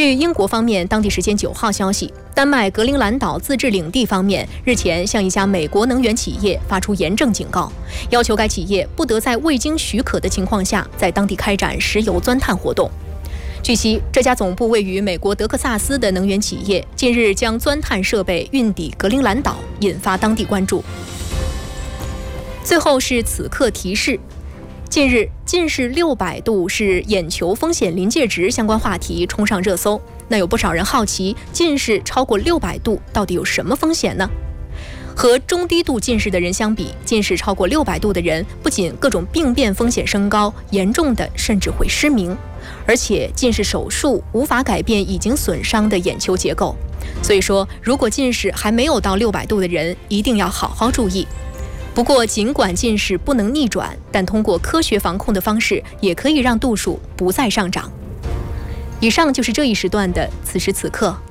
据英国方面当地时间9号消息，丹麦格陵兰岛自治领地方面日前向一家美国能源企业发出严正警告，要求该企业不得在未经许可的情况下在当地开展石油钻探活动。据悉，这家总部位于美国德克萨斯的能源企业近日将钻探设备运抵格陵兰岛，引发当地关注。最后是此刻提示。近日，近视600度是眼球风险临界值相关话题冲上热搜。那有不少人好奇，近视超过600度到底有什么风险呢？和中低度近视的人相比，近视超过600度的人不仅各种病变风险升高，严重的甚至会失明，而且近视手术无法改变已经损伤的眼球结构。所以说，如果近视还没有到600度的人，一定要好好注意。不过，尽管近视不能逆转，但通过科学防控的方式，也可以让度数不再上涨。以上就是这一时段的此时此刻。